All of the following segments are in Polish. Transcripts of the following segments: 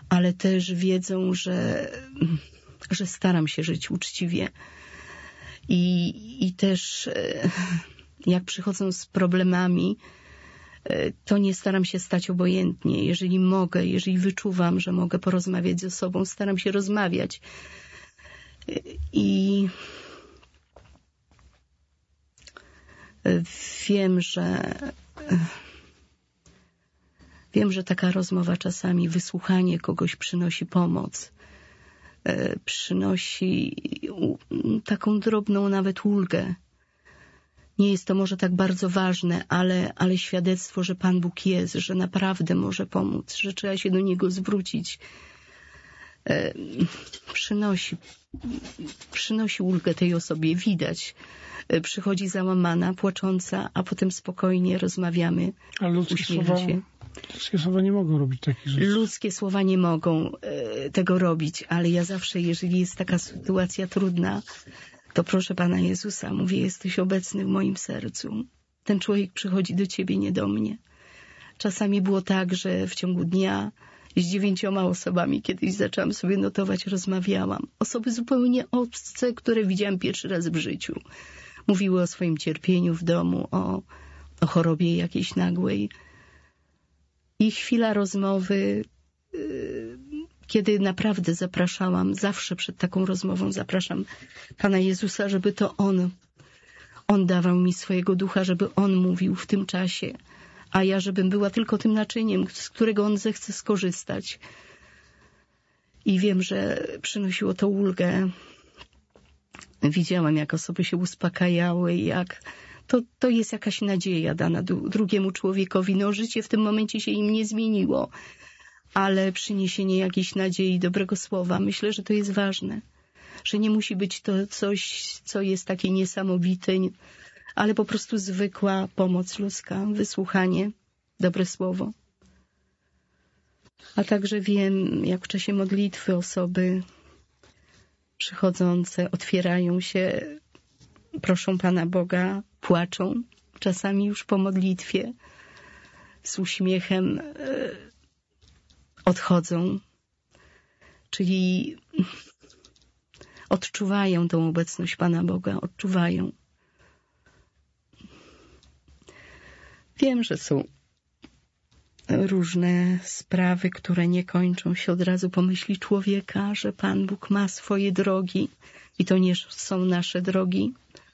ale też wiedzą, że staram się żyć uczciwie. I też jak przychodzą z problemami, to nie staram się stać obojętnie. Jeżeli mogę, jeżeli wyczuwam, że mogę porozmawiać ze sobą, staram się rozmawiać. I wiem, że taka rozmowa czasami, wysłuchanie kogoś przynosi pomoc. Przynosi taką drobną nawet ulgę. Nie jest to może tak bardzo ważne, ale świadectwo, że Pan Bóg jest, że naprawdę może pomóc, że trzeba się do Niego zwrócić, przynosi ulgę tej osobie. Widać, przychodzi załamana, płacząca, a potem spokojnie rozmawiamy, uśmiecha się. Ludzkie słowa nie mogą robić takich rzeczy. Ludzkie słowa nie mogą tego robić, ale ja zawsze, jeżeli jest taka sytuacja trudna, to proszę Pana Jezusa, mówię, jesteś obecny w moim sercu. Ten człowiek przychodzi do Ciebie, nie do mnie. Czasami było tak, że w ciągu dnia z 9 osobami kiedyś zaczęłam sobie notować, rozmawiałam. Osoby zupełnie obce, które widziałam pierwszy raz w życiu. Mówiły o swoim cierpieniu w domu, o chorobie jakiejś nagłej. I chwila rozmowy, kiedy naprawdę zapraszałam, zawsze przed taką rozmową zapraszam Pana Jezusa, żeby to On dawał mi swojego ducha, żeby On mówił w tym czasie, a ja żebym była tylko tym naczyniem, z którego On zechce skorzystać. I wiem, że przynosiło to ulgę. Widziałam, jak osoby się uspokajały, jak to jest jakaś nadzieja dana drugiemu człowiekowi. No, życie w tym momencie się im nie zmieniło, ale przyniesienie jakiejś nadziei, dobrego słowa, myślę, że to jest ważne. Że nie musi być to coś, co jest takie niesamowite, ale po prostu zwykła pomoc ludzka, wysłuchanie, dobre słowo. A także wiem, jak w czasie modlitwy osoby przychodzące otwierają się, proszą Pana Boga, płaczą, czasami już po modlitwie, z uśmiechem odchodzą, czyli odczuwają tą obecność Pana Boga, odczuwają. Wiem, że są różne sprawy, które nie kończą się od razu po myśli człowieka, że Pan Bóg ma swoje drogi i to nie są nasze drogi.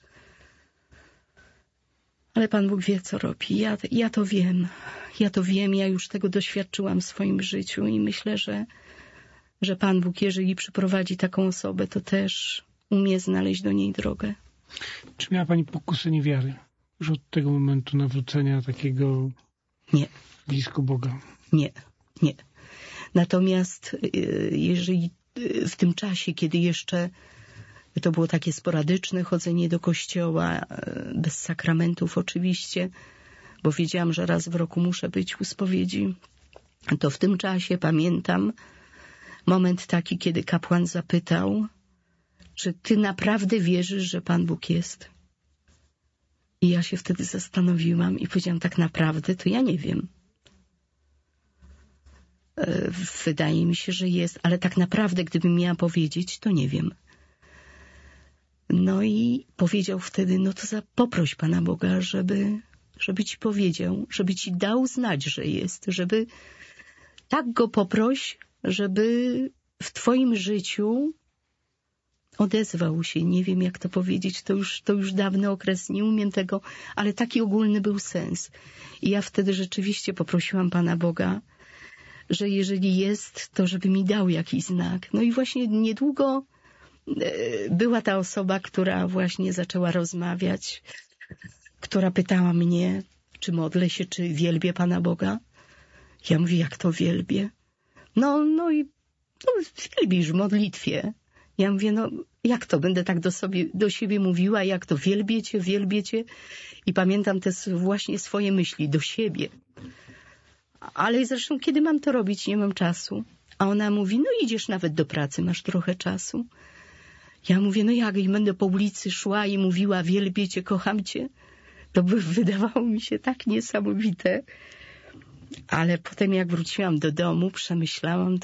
Ale Pan Bóg wie, co robi. Ja to wiem. Ja już tego doświadczyłam w swoim życiu i myślę, że Pan Bóg, jeżeli przyprowadzi taką osobę, to też umie znaleźć do niej drogę. Czy miała Pani pokusę niewiary? Już od tego momentu nawrócenia takiego nie. blisko Boga? Nie. Natomiast jeżeli w tym czasie, kiedy jeszcze to było takie sporadyczne chodzenie do kościoła, bez sakramentów oczywiście, bo wiedziałam, że raz w roku muszę być u spowiedzi, to w tym czasie pamiętam moment taki, kiedy kapłan zapytał, czy ty naprawdę wierzysz, że Pan Bóg jest? I ja się wtedy zastanowiłam i powiedziałam, tak naprawdę to ja nie wiem. Wydaje mi się, że jest, ale tak naprawdę, gdybym miała powiedzieć, to nie wiem. No i powiedział wtedy, no to poproś Pana Boga, żeby ci powiedział, żeby ci dał znać, że jest, żeby tak go poproś, żeby w twoim życiu odezwał się. Nie wiem, jak to powiedzieć, to już dawny okres, nie umiem tego, ale taki ogólny był sens. I ja wtedy rzeczywiście poprosiłam Pana Boga, że jeżeli jest, to żeby mi dał jakiś znak. No i właśnie niedługo była ta osoba, która właśnie zaczęła rozmawiać, która pytała mnie, czy modlę się, czy wielbię Pana Boga. Ja mówię, jak to wielbię? No wielbisz w modlitwie. Ja mówię, no jak to? Będę tak do siebie mówiła, jak to wielbię Cię. I pamiętam te właśnie swoje myśli do siebie. Ale zresztą, kiedy mam to robić? Nie mam czasu. A ona mówi, no idziesz nawet do pracy, masz trochę czasu. Ja mówię, no jak? I będę po ulicy szła i mówiła, wielbię Cię, kocham Cię. To by wydawało mi się tak niesamowite. Ale potem jak wróciłam do domu, przemyślałam